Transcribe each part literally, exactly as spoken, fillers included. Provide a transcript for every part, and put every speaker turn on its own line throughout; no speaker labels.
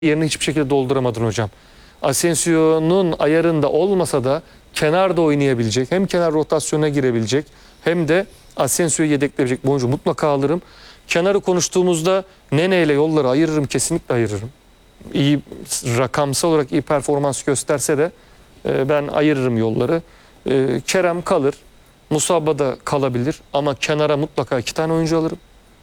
yerini hiçbir şekilde dolduramadın hocam. Asensio'nun ayarında olmasa da kenarda oynayabilecek, hem kenar rotasyona girebilecek hem de Asensio'yu yedekleyebilecek bir oyuncu mutlaka alırım. Kenarı konuştuğumuzda Nene ile yolları ayırırım, kesinlikle ayırırım. İyi, rakamsal olarak iyi performans gösterse de e, ben ayırırım yolları. E, Kerem kalır, Musabba da kalabilir ama kenara mutlaka iki tane oyuncu alırım.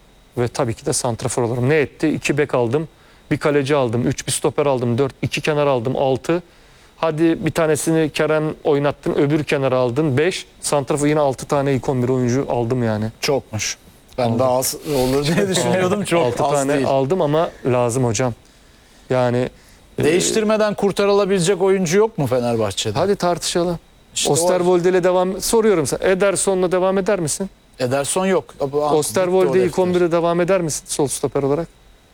Ve tabii ki de santrafor alırım. Ne etti? İki bek aldım, bir kaleci aldım, üç bir stoper aldım, dört, iki kenar aldım, altı. Hadi bir tanesini Kerem oynattın, öbür kenara aldın, beş. Santrafor yine altı tane ilk on bir oyuncu aldım yani.
Çokmuş. Ben
Aldım.
daha az olur diye düşünüyordum. Çok
altı
az
tane
değil.
aldım ama lazım hocam. Yani
Değiştirmeden kurtarılabilecek oyuncu yok mu Fenerbahçe'de?
hadi tartışalım.
İşte
Osterwolde ile devam soruyorum sana. Ederson'la devam eder misin?
Ederson yok.
Osterwolde ilk on bire devam eder misin sol stoper olarak?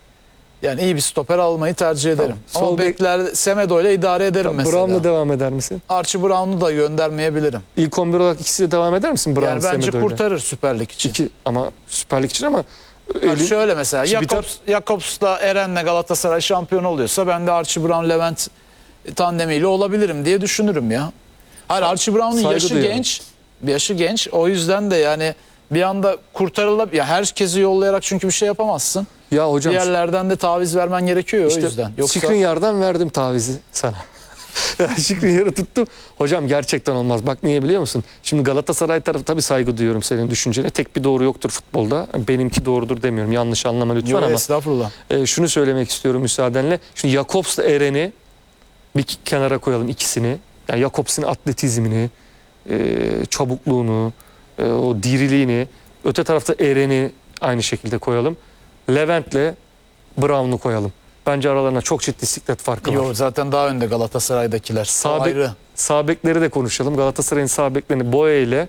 Yani iyi bir stoper almayı tercih ederim.
Tamam.
Ama
Sol bek-
bekler Semedo ile idare ederim
Tamam,
mesela.
Brown'la devam eder misin?
Archie Brown'u da göndermeyebilirim.
İlk on bir olarak ikisiyle devam eder misin? Brown,
Yani bence
Semedo'yla?
kurtarır Süper Lig için.
İki, ama Süper Lig için ama
Bak
ölü-
şöyle mesela
Şimdi bir
Jakobs, Jakobs'la Eren'le Galatasaray şampiyon oluyorsa ben de Archie Brown Levent tandemiyle olabilirim diye düşünürüm ya. Hayır, Archie Brown'un
Saygı
yaşı
duyuyorum.
genç. Yaşı genç. O yüzden de yani bir anda kurtarılabilir. Ya herkesi yollayarak çünkü bir şey yapamazsın.
ya hocam
Diğerlerden de taviz vermen gerekiyor
işte
o yüzden. Yoksa
Skriniar'dan verdim tavizi sana. Skriniar'ı tuttum. Hocam gerçekten olmaz. Bak niye biliyor musun? Şimdi Galatasaray tarafı tabii saygı duyuyorum senin düşüncene. Tek bir doğru yoktur futbolda. Benimki doğrudur demiyorum. Yanlış anlama lütfen
Yok,
ama.
estağfurullah.
E, şunu söylemek istiyorum müsaadenle. Şimdi Jakobs'la Eren'i bir kenara koyalım, ikisini. Yani Jakobs'un atletizmini, e, çabukluğunu, e, o diriliğini. Öte tarafta Eren'i aynı şekilde koyalım. Levent'le Brown'u koyalım. Bence aralarında çok ciddi siklet farkı var.
Yok, zaten daha önde Galatasaray'dakiler.
Sağ,
O
bek,
ayrı.
sağ bekleri de konuşalım. Galatasaray'ın sağ beklerini Boye ile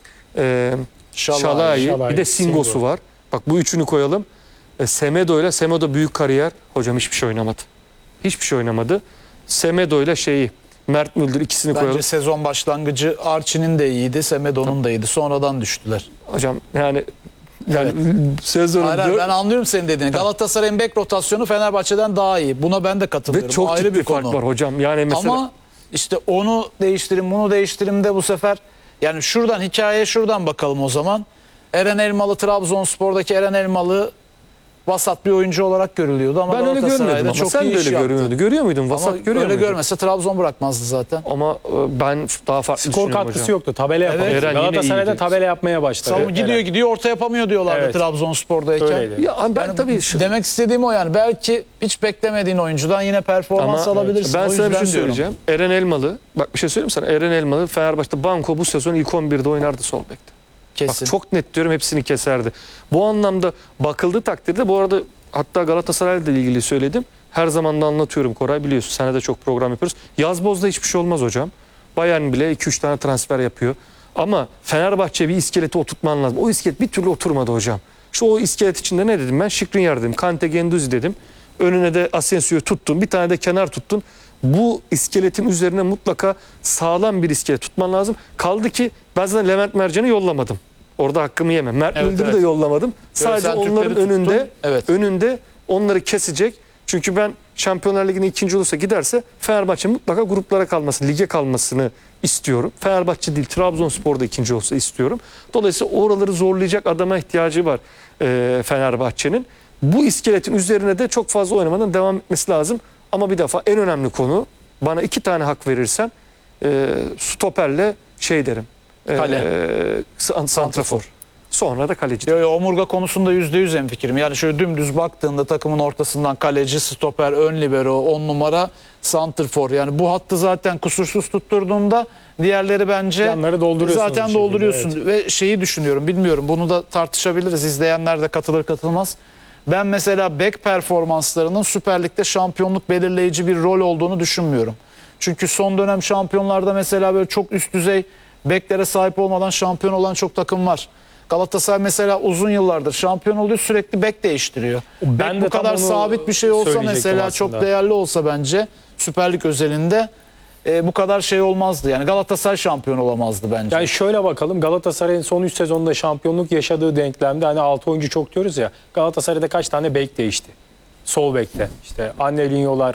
e,
Şalay,
Şalai,
Şalay,
bir de Singosu
Singo.
var. Bak bu üçünü koyalım. E, Semedo ile Semedo büyük kariyer. Hocam hiçbir şey oynamadı. Hiçbir şey oynamadı. Semedo ile şeyi Mert Müldür ikisini
Bence
koyalım.
sezon başlangıcı Archie'nin de iyiydi, Semedo'nun da iyiydi. Sonradan düştüler.
Hocam yani yani sezonun
Hayır, hayır,
dört-
ben anlıyorum senin dediğini. Galatasaray'ın bek rotasyonu Fenerbahçe'den daha iyi. Buna ben de katılıyorum.
ve çok
Ayrı
ciddi
bir
fark
konu.
var hocam. Yani mesela
Ama işte onu değiştirin, bunu değiştirin de bu sefer yani şuradan hikayeye şuradan bakalım o zaman. Eren Elmalı, Trabzonspor'daki Eren Elmalı vasat bir oyuncu olarak görülüyordu ama
ben öyle
Galatasaray'da
görmüyordum ama
çok
sen
iyi
de
iş
öyle
yaptı.
görmüyordun. Görüyor muydun? Vasat
Ama
görüyor
öyle
muydun?
görmese Trabzon bırakmazdı zaten.
Ama e, ben daha farklı
Skor
düşünüyorum
katkısı
hocam.
yoktu. Tabela yapamadı.
Eren yine
Galatasaray'da
iyiydi.
tabela yapmaya başladı.
Savun gidiyor
Eren.
gidiyor orta yapamıyor diyorlardı
Evet.
Trabzonspor'dayken.
Öyleydi.
Ya ben
Yani
tabii şu-
demek istediğim o yani. Belki hiç beklemediğin oyuncudan yine performans
Ama
alabilirsin.
ben
O
sana bir şey
yüzden diyorum.
söyleyeceğim. Eren Elmalı, bak bir şey söyleyeyim sana. Eren Elmalı Fenerbahçe'de banko bu sezon ilk on birde oynardı sol bekte.
Kesin.
Bak çok net diyorum, hepsini keserdi. Bu anlamda bakıldığı takdirde, bu arada hatta Galatasaray'la ile ilgili söyledim. Her zaman da anlatıyorum Koray, biliyorsun. Sana da çok program yapıyoruz. Yazboz'da hiçbir şey olmaz hocam. Bayern bile iki üç tane transfer yapıyor. Ama Fenerbahçe bir iskeleti oturtman lazım. O iskelet bir türlü oturmadı hocam. Şu o iskelet içinde ne dedim ben? Skriniar dedim. Kante Genduzi dedim. Önüne de Asensio'yu tuttun. Bir tane de kenar tuttun. Bu iskeletin üzerine mutlaka sağlam bir iskelet tutman lazım. Kaldı ki ben zaten Levent Mercan'ı yollamadım. Orada hakkımı yemem. Mert
Evet,
Müldür'ü
evet.
de yollamadım. Sadece
sen
onların
Türkleri
önünde
tuttun. Evet.
önünde onları kesecek. Çünkü ben Şampiyonlar Ligi'ne ikinci olursa, giderse Fenerbahçe mutlaka gruplara kalması, lige kalmasını istiyorum. Fenerbahçe değil, Trabzonspor'da ikinci olsa istiyorum. Dolayısıyla oraları zorlayacak adama ihtiyacı var e, Fenerbahçe'nin. Bu iskeletin üzerine de çok fazla oynamadan devam etmesi lazım. Ama bir defa en önemli konu, bana iki tane hak verirsen e, stoperle şey derim. E,
Kale.
e, san- santrafor. Sonra da kaleci.
Yo, yo, omurga konusunda yüzde yüz hemfikirim. Yani şöyle dümdüz baktığında takımın ortasından kaleci, stoper, ön libero, on numara, santrfor. Yani bu hattı zaten kusursuz tutturduğunda diğerleri bence
Yanları dolduruyorsun bir
zaten
şekilde,
dolduruyorsun. Ve şeyi düşünüyorum, bilmiyorum, bunu da tartışabiliriz. İzleyenler de katılır katılmaz. Ben mesela bek performanslarının Süper Lig'de şampiyonluk belirleyici bir rol olduğunu düşünmüyorum. Çünkü son dönem şampiyonlarda mesela böyle çok üst düzey beklere sahip olmadan şampiyon olan çok takım var. Galatasaray mesela uzun yıllardır şampiyon oluyor, sürekli bek değiştiriyor.
Ben
Bek
de
bu
tam
kadar
onu
sabit bir şey olsa
söyleyecektim
mesela,
aslında.
çok değerli olsa bence Süper Lig özelinde e, bu kadar şey olmazdı. Yani Galatasaray şampiyon olamazdı bence.
Yani şöyle bakalım, Galatasaray'ın son üç sezonda şampiyonluk yaşadığı denklemde hani altı oyuncu çok diyoruz ya, Galatasaray'da kaç tane bek değişti? sol bekte. İşte Angelinho'lar,